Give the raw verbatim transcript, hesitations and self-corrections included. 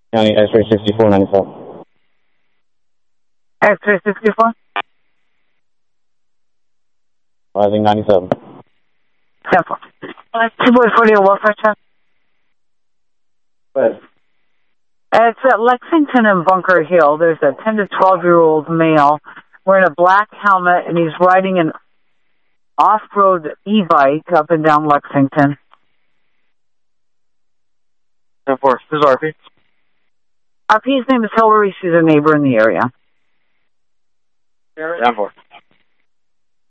County X-ray sixty-four ninety-seven. X-ray sixty-four? Rising ninety-seven. ten four. two boy forty, a welfare check. What? It's at Lexington and Bunker Hill. There's a ten to twelve year old male wearing a black helmet, and he's riding an off-road e-bike up and down Lexington. ten four. This is R P. R P's name is Hillary. She's a neighbor in the area. ten four.